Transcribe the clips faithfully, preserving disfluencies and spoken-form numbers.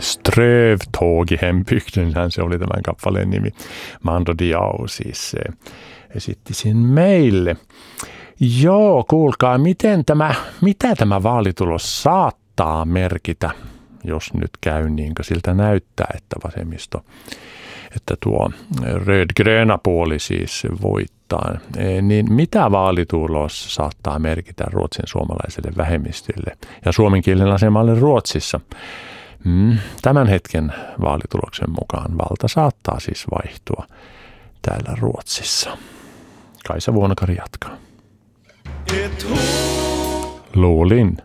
Strövtåg i hembygden, se oli tämän kappaleen nimi. Mando Diao siis esitti sen meille. Joo, kuulkaa, miten tämä, mitä tämä vaalitulos saattaa merkitä, jos nyt käy niin kuin siltä näyttää, että vasemmisto, että tuo röd-gröna puoli siis voittaa, niin mitä vaalitulos saattaa merkitä ruotsin suomalaiselle vähemmistölle ja suomen kielen asemalle Ruotsissa? Tämän hetken vaalituloksen mukaan valta saattaa siis vaihtua täällä Ruotsissa. Kaisa Vuonokari jatkaa. Luulin.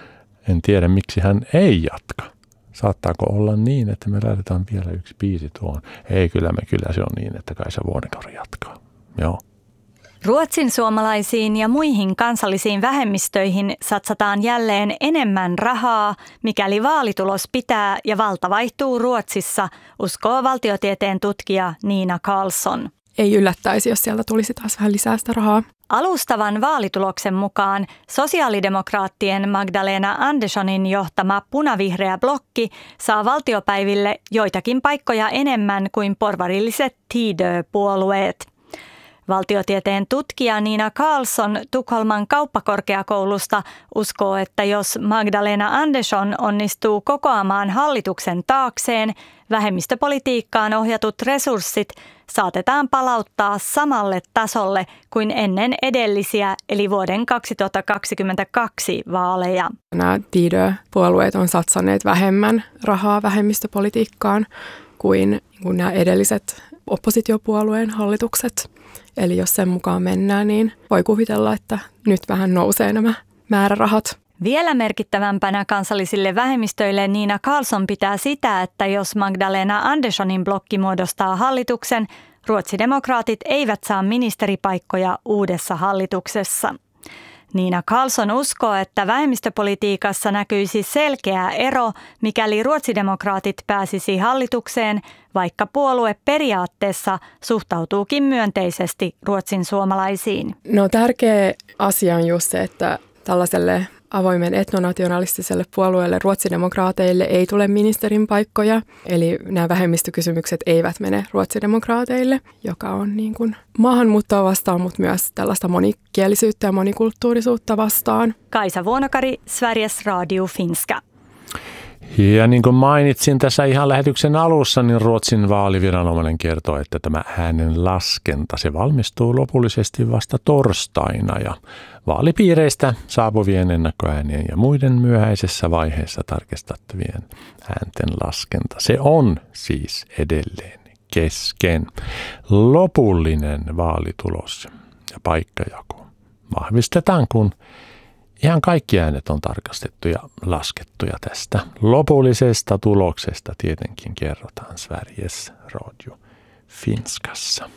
En tiedä, miksi hän ei jatka. Saattaako olla niin, että me lähdetään vielä yksi biisi tuohon? Ei, kyllä me kyllä se on niin, että Kaisa Vuonokari jatkaa. Joo. Ruotsin suomalaisiin ja muihin kansallisiin vähemmistöihin satsataan jälleen enemmän rahaa, mikäli vaalitulos pitää ja valta vaihtuu Ruotsissa, uskoo valtiotieteen tutkija Nina Karlsson. Ei yllättäisi, jos sieltä tulisi taas vähän lisää sitä rahaa. Alustavan vaalituloksen mukaan sosiaalidemokraattien Magdalena Anderssonin johtama punavihreä blokki saa valtiopäiville joitakin paikkoja enemmän kuin porvarilliset Tidö-puolueet. Valtiotieteen tutkija Nina Karlsson Tukholman kauppakorkeakoulusta uskoo, että jos Magdalena Andersson onnistuu kokoamaan hallituksen taakseen, vähemmistöpolitiikkaan ohjatut resurssit saatetaan palauttaa samalle tasolle kuin ennen edellisiä eli vuoden kaksituhattakaksikymmentäkaksi vaaleja. Nämä Tidö-puolueet on satsanneet vähemmän rahaa vähemmistöpolitiikkaan kuin, kuin nämä edelliset oppositiopuolueen hallitukset. Eli jos sen mukaan mennään, niin voi kuvitella, että nyt vähän nousee nämä määrärahat. Vielä merkittävämpänä kansallisille vähemmistöille Nina Karlsson pitää sitä, että jos Magdalena Anderssonin blokki muodostaa hallituksen, ruotsidemokraatit eivät saa ministeripaikkoja uudessa hallituksessa. Nina Karlsson uskoo, että vähemmistöpolitiikassa näkyisi selkeä ero, mikäli ruotsidemokraatit pääsisi hallitukseen, vaikka puolue periaatteessa suhtautuukin myönteisesti ruotsin suomalaisiin. No tärkeä asia on just se, että tällaiselle avoimen etnonationalistiselle puolueelle ruotsidemokraateille ei tule ministerin paikkoja. Eli nämä vähemmistökysymykset eivät mene ruotsidemokraateille, joka on niin kuin maahanmuuttoa vastaan, mutta myös tällaista monikielisyyttä ja monikulttuurisuutta vastaan. Kaisa Vuonokari, Sveriges Radio Finska. Ja niin kuin mainitsin tässä ihan lähetyksen alussa, niin Ruotsin vaaliviranomainen kertoo, että tämä äänen laskenta, se valmistuu lopullisesti vasta torstaina ja vaalipiireistä saapuvien ennakkoäänien ja muiden myöhäisessä vaiheessa tarkistettavien äänten laskenta. Se on siis edelleen kesken. Lopullinen vaalitulos ja paikkajako vahvistetaan, kun ihan kaikki äänet on tarkastettu ja laskettu ja tästä lopullisesta tuloksesta tietenkin kerrotaan Sveriges Radio Finskassa.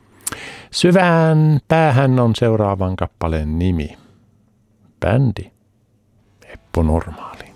Syvään päähän on seuraavan kappaleen nimi. Bändi Eppu Normaali.